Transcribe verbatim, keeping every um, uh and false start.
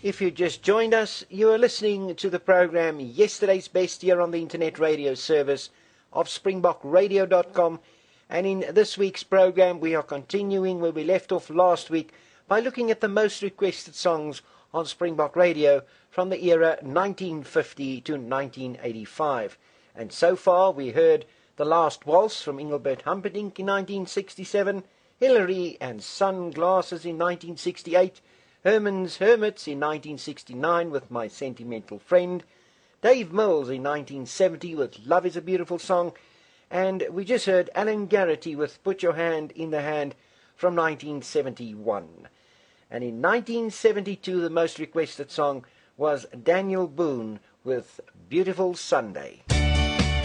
If you just joined us, you are listening to the program Yesterday's Best here on the internet radio service of springbok radio dot com. And in this week's program, we are continuing where we left off last week by looking at the most requested songs on Springbok Radio from the era nineteen fifty to nineteen eighty-five. And so far, we heard The Last Waltz from Engelbert Humperdinck in nineteen sixty-seven, Hillary and Sunglasses in nineteen sixty-eight, Herman's Hermits in nineteen sixty-nine with My Sentimental Friend, Dave Mills in nineteen seventy with Love is a Beautiful Song, and we just heard Alan Garrity with Put Your Hand in the Hand from nineteen seventy-one. And in nineteen seventy-two, the most requested song was Daniel Boone with Beautiful Sunday.